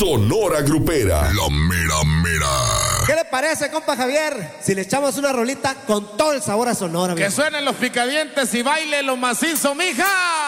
Sonora Grupera. La mera mera. ¿Qué le parece, compa Javier? Si le echamos una rolita con todo el sabor a Sonora. Que suenen los picadientes y baile lo macizo, mija.